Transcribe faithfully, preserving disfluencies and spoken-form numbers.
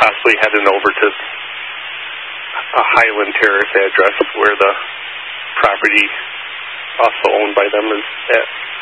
possibly heading over to a Highland Terrace address where the property also owned by them is at.